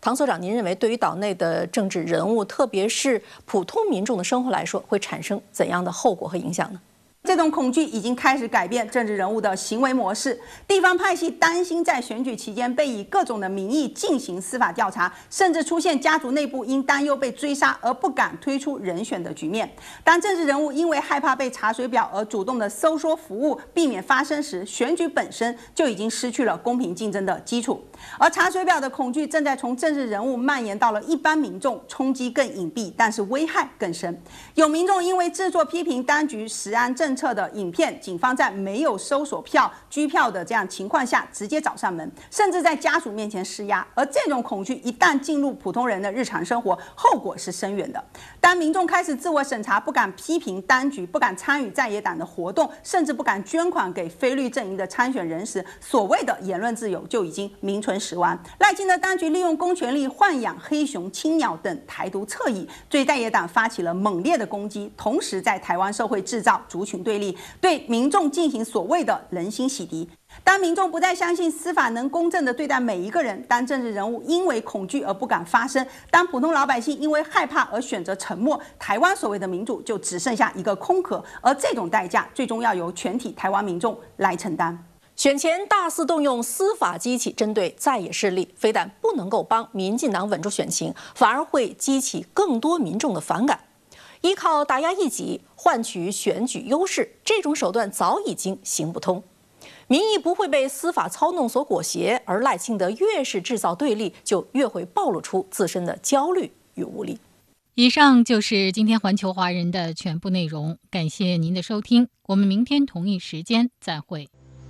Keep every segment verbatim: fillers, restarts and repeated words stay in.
唐所长，您认为对于岛内的政治人物，特别是普通民众的生活来说，会产生怎样的后果和影响呢？ 这种恐惧已经开始改变政治人物的行为模式。地方派系担心在选举期间被以各种的名义进行司法调查，甚至出现家族内部因担忧被追杀而不敢推出人选的局面。当政治人物因为害怕被查水表而主动的收缩服务，避免发生时，选举本身就已经失去了公平竞争的基础。而查水表的恐惧正在从政治人物蔓延到了一般民众，冲击更隐蔽，但是危害更深。有民众因为制作批评当局食安政策的影片，警方在没有搜索票、拘票的这样情况下，直接找上门，甚至在家属面前施压。而这种恐惧一旦进入普通人的日常生活，后果是深远的。当民众开始自我审查，不敢批评当局，不敢参与在野党的活动，甚至不敢捐款给非绿阵营的参选人时，所谓的言论自由就已经名存实亡。赖清德当局利用公权力豢养黑熊、青鸟等台独侧翼，对在野党发起了猛烈的攻击，同时在台湾社会制造族群对立，对民众进行所谓的人心洗涤。当民众不再相信司法能公正地对待每一个人，当政治人物因为恐惧而不敢发声，当普通老百姓因为害怕而选择沉默，台湾所谓的民主就只剩下一个空壳，而这种代价最终要由全体台湾民众来承担。 选前大肆动用司法机器针对在野势力，非但不能够帮民进党稳住选情，反而会激起更多民众的反感。依靠打压异己换取选举优势，这种手段早已经行不通。民意不会被司法操弄所裹挟，而赖清德越是制造对立，就越会暴露出自身的焦虑与无力。 以上就是今天环球华人的全部内容，感谢您的收听，我们明天同一时间再会。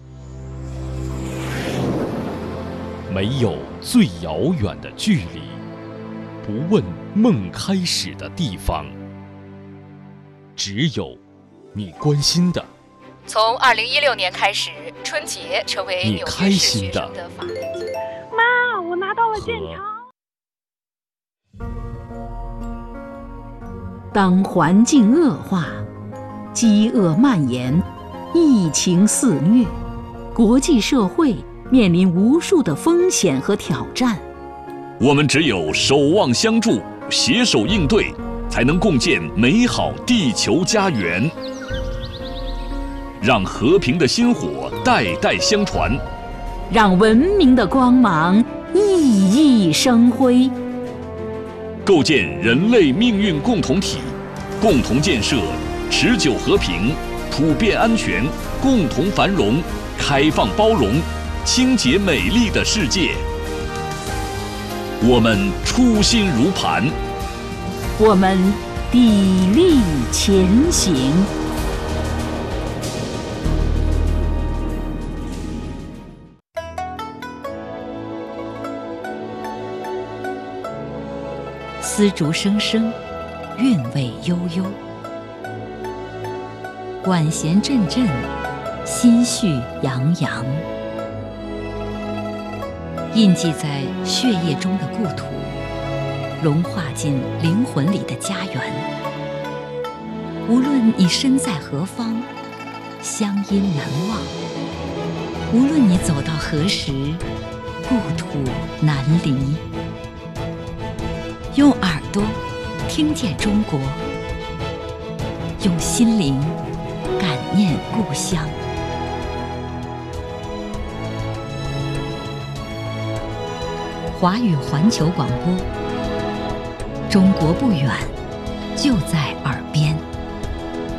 没有最遥远的距离，不问梦开始的地方，只有你关心的。 从二零一六年开始，春节成为纽约市学生的法定节日。 妈，我拿到了健康。 当环境恶化，饥饿蔓延，疫情肆虐，国际社会 面临无数的风险和挑战， 我们只有守望相助、携手应对，才能共建美好地球家园。让和平的薪火代代相传， 让文明的光芒熠熠生辉， 构建人类命运共同体，共同建设持久和平、普遍安全、共同繁荣、开放包容、 清洁美丽的世界，我们初心如磐， 我们砥砺前行。丝竹声声，韵味悠悠；管弦阵阵，心绪洋洋。 印记在血液中的故土，融化进灵魂里的家园。无论你身在何方，乡音难忘；无论你走到何时，故土难离。用耳朵听见中国，用心灵感念故乡。 华语环球广播，中国不远，就在耳边。